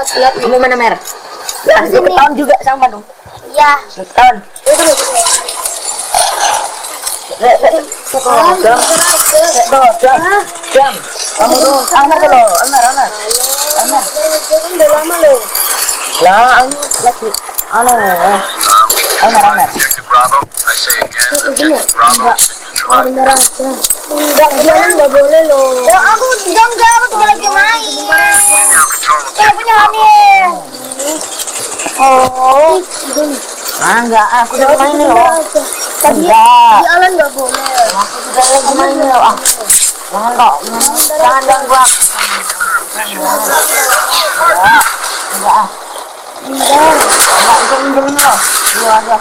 Lihat kamu mana Mer? Lah, dia ketahuan juga sama dong. Iya. Ketahuan. Jam. Kamu dong. Anak dulu. Anak. Udah lama loh. Lah, lagi. Anak. Bravo. I say again, Bravo. Enggak, jalan nggak boleh loh. Ya aku enggak, aku cuma lagi main. Saya punya Hamil. Oh, Enggak, aku udah main nih loh. tadi Enggak. jalan nggak boleh. Aku udah lagi main nih loh. Jangan kok. Jangan ganggu aku. Enggak. Enggak, itu minjemin loh. Dua aja.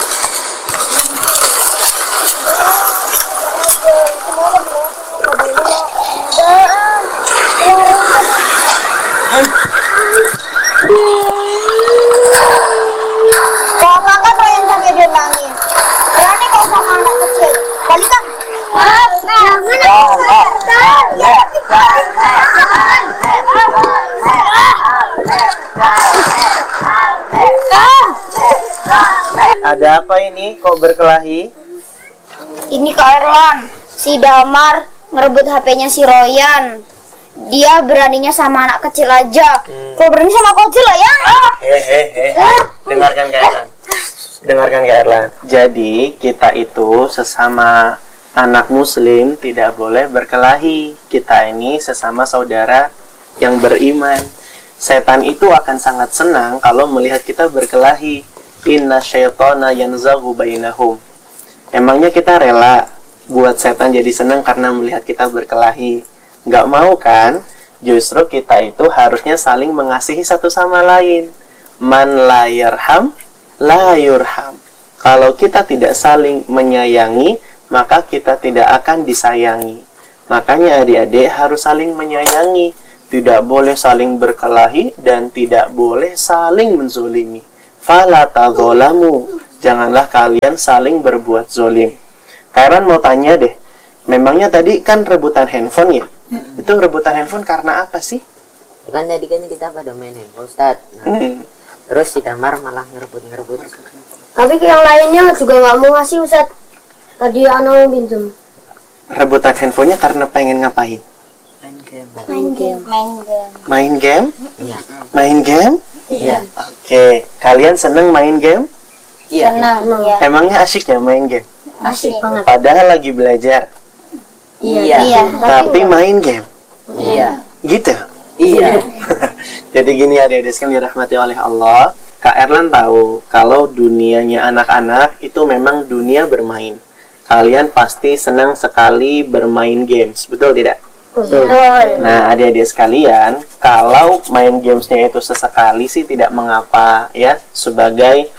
Kalau kakak pengen sampai dia nangis. Berani kau sama anak kecil. Balikan. Ada apa ini? Kok berkelahi? Ini Kak Erlan, si Damar ngerebut HP-nya si Royan. Dia beraninya sama anak kecil aja. Kalau berani sama kecil lah ya. Dengarkan Kak Erlan. Dengarkan Kak Erlan. Jadi kita itu sesama anak muslim tidak boleh berkelahi. Kita ini sesama saudara yang beriman. Setan itu akan sangat senang kalau melihat kita berkelahi. Inna syaitana yanzaghu bainahum. Emangnya kita rela buat setan jadi senang karena melihat kita berkelahi? Nggak mau kan? Justru kita itu harusnya saling mengasihi satu sama lain. Man la yarham, la yurham. Kalau kita tidak saling menyayangi, maka kita tidak akan disayangi. Makanya adik-adik harus saling menyayangi. Tidak boleh saling berkelahi dan tidak boleh saling menzolimi. Fala tadzalamu. Janganlah kalian saling berbuat zolim. Karen mau tanya deh, memangnya tadi kan rebutan handphone ya? Itu rebutan handphone karena apa sih? Kan tadi kan kita pada main handphone, Ustaz. Terus si Damar malah ngerebut. Tapi yang lainnya juga nggak mau ngasih Ustaz. Tadi anak mau pinjam. Rebutan handphonenya karena pengen ngapain? Main game. Main game? Iya. Main game? Iya. Oke, kalian seneng main game? Iya. Senang ya. Emangnya asik ya main game? Asik banget. Padahal lagi belajar, Iya. tapi main game. Iya. Gitu? Iya. Jadi gini adik-adik sekalian dirahmati oleh Allah, Kak Erlan tahu kalau dunianya anak-anak itu memang dunia bermain. Kalian pasti senang sekali bermain games, betul tidak? Betul. Nah adik-adik sekalian, kalau main gamesnya itu sesekali sih tidak mengapa ya, sebagai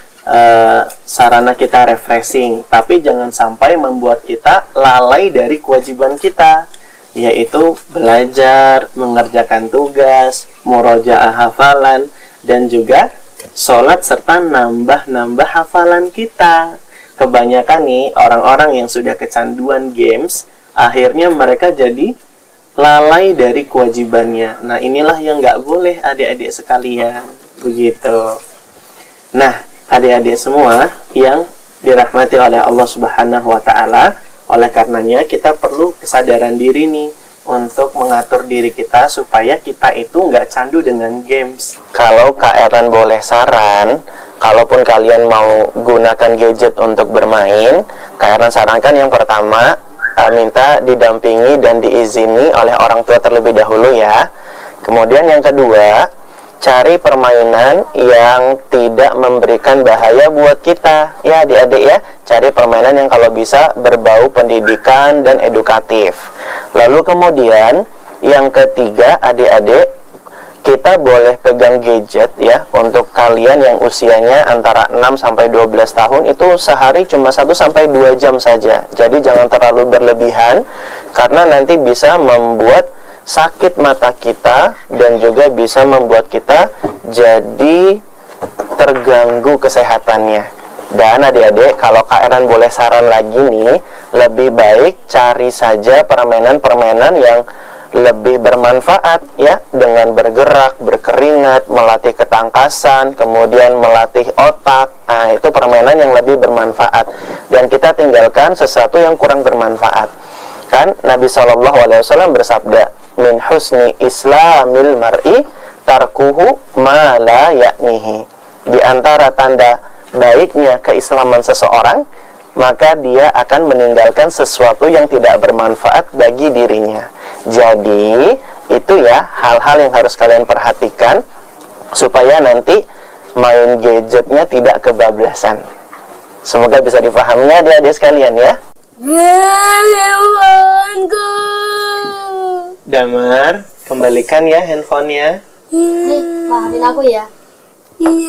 sarana kita refreshing. Tapi jangan sampai membuat kita lalai dari kewajiban kita, yaitu belajar, mengerjakan tugas, murojaah hafalan, dan juga sholat serta nambah-nambah hafalan kita. Kebanyakan nih orang-orang yang sudah kecanduan games, akhirnya mereka jadi lalai dari kewajibannya. Nah inilah yang nggak boleh adik-adik sekalian, begitu. Nah adik-adik semua yang dirahmati oleh Allah Subhanahu wa Ta'ala, oleh karenanya kita perlu kesadaran diri nih untuk mengatur diri kita supaya kita itu nggak candu dengan games. Kalau Kak Erlan boleh saran, kalaupun kalian mau gunakan gadget untuk bermain, Kak Erlan sarankan yang pertama, minta didampingi dan diizini oleh orang tua terlebih dahulu ya. Kemudian yang kedua, cari permainan yang tidak memberikan bahaya buat kita ya adik-adik ya. Cari permainan yang kalau bisa berbau pendidikan dan edukatif. Lalu kemudian yang ketiga adik-adik, kita boleh pegang gadget ya. Untuk kalian yang usianya antara 6 sampai 12 tahun itu sehari cuma 1 sampai 2 jam saja. Jadi jangan terlalu berlebihan karena nanti bisa membuat sakit mata kita dan juga bisa membuat kita jadi terganggu kesehatannya. Dan adik-adik, kalau Kak Erlan boleh saran lagi nih, lebih baik cari saja permainan-permainan yang lebih bermanfaat ya, dengan bergerak, berkeringat, melatih ketangkasan, kemudian melatih otak. Nah, itu permainan yang lebih bermanfaat. Dan kita tinggalkan sesuatu yang kurang bermanfaat. Kan Nabi SAW bersabda, min husni islamil mar'i tarkuhu ma la ya'nihi. Di antara tanda baiknya keislaman seseorang, maka dia akan meninggalkan sesuatu yang tidak bermanfaat bagi dirinya. Jadi, itu ya hal-hal yang harus kalian perhatikan supaya nanti main gadgetnya tidak kebablasan. Semoga bisa dipahaminya adik-adik sekalian ya. Damar, kembalikan ya handphonenya. Nih, maafin aku ya.